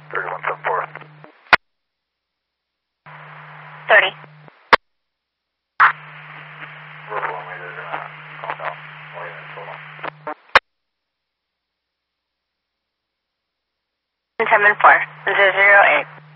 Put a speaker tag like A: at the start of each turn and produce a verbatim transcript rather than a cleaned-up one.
A: thirty-one seven four.
B: thirty.
A: Rover one way, they're gonna call down. Oh, yeah, hold on.
B: ten and four. zero zero eight.